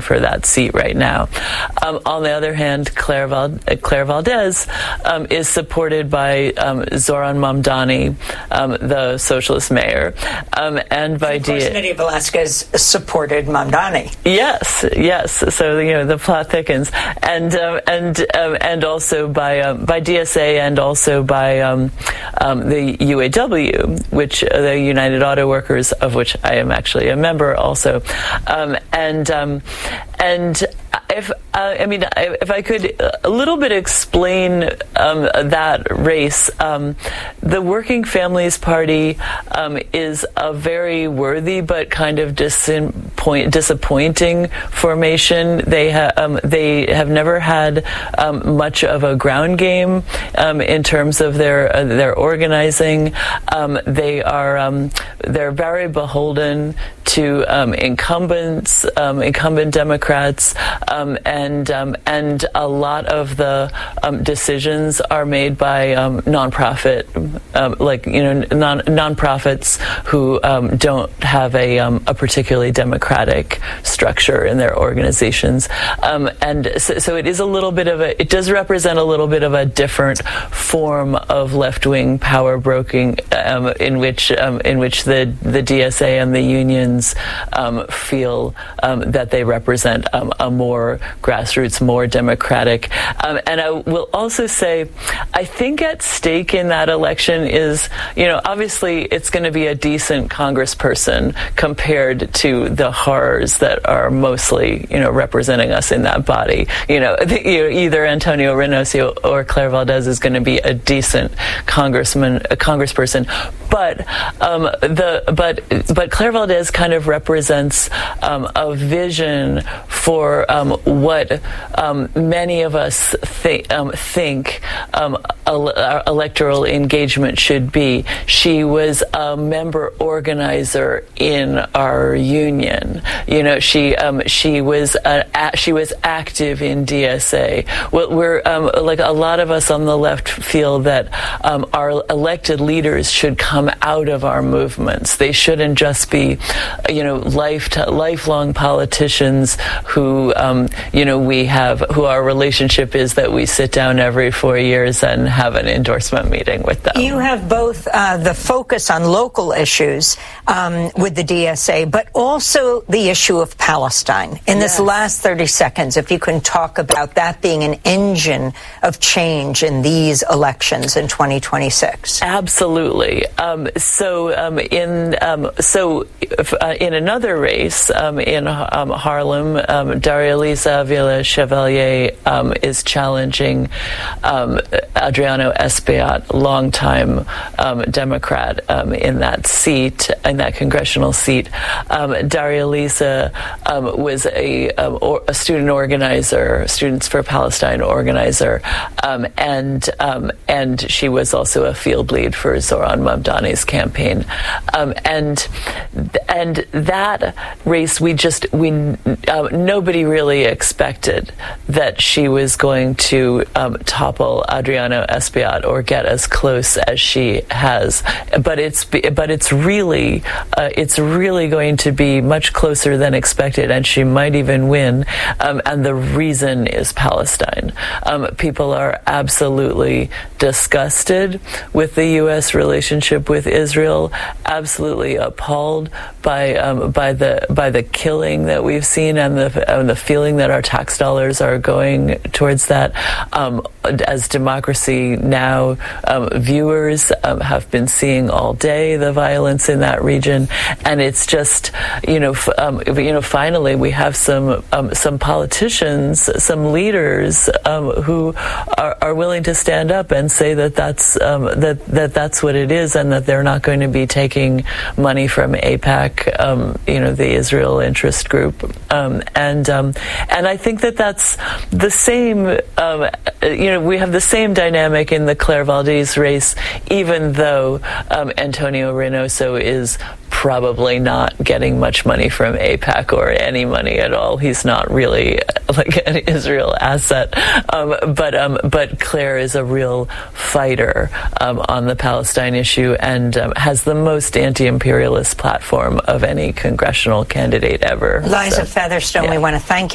for that seat right now. On the other hand, Claire Valdez is supported by Zoran Mamdani, the socialist mayor, and by Nydia Velasquez supported Mamdani. Yes. So the plot thickens, and also by DSA, and also by the UAW, which the United Auto Workers, of which I am actually a member also, and if I could a little bit explain that race, the Working Families Party is a very worthy but kind of disappointing formation. They have never had much of a ground game in terms of their organizing. They're very beholden to incumbent Democrats, and a lot of the decisions are made by nonprofits who don't have a particularly democratic structure in their organizations, and so it is it does represent a little bit of a different form of left-wing power broking, in which the DSA and the unions feel that they represent a more grassroots, more democratic. And I will also say, I think at stake in that election is, obviously it's going to be a decent congressperson compared to the horrors that are mostly, representing us in that body. Either Antonio Reynoso or Claire Valdez is going to be a decent congressperson. But Claire Valdez kind of represents a vision for what many of us think electoral engagement should be. She was a member organizer in our union. She was active in DSA. We're like a lot of us on the left feel that our elected leaders should come out of our movements. They shouldn't just be, lifelong politicians who, who our relationship is that we sit down every 4 years and have an endorsement meeting with them. You have both the focus on local issues with the DSA, but also the issue of Palestine. In this last 30 seconds, if you can talk about that being an engine of change in these elections in 2026. Absolutely. In another race in Harlem, Daria-Lisa Villa-Chevalier is challenging Adriano Espaillat, longtime Democrat, in that congressional seat. Daria-Lisa was a student organizer, Students for Palestine organizer, and she was also a field lead for Zoran Mamdani's campaign, and that race nobody really expected that she was going to topple Adriano Espaillat or get as close as she has, but it's really going to be much closer than expected, and she might even win, and the reason is Palestine. People are absolutely disgusted with the U.S. relationship with Israel, absolutely appalled by the killing that we've seen, and the feeling that our tax dollars are going towards that. As Democracy Now! Viewers have been seeing all day the violence in that region, and it's just finally we have some politicians, some leaders who are willing to stand up and say that that's what it is, and that they're not going to be taking money from AIPAC, the Israel Interest Group, and I think that's the same. We have the same dynamic in the Claire Valdez race, even though Antonio Reynoso is probably not getting much money from AIPAC or any money at all. He's not really like an Israel asset, but Claire is a real fighter on the Palestine issue, and has the most anti-imperialist platform of any congressional candidate ever. Liza Featherstone, we want to thank you.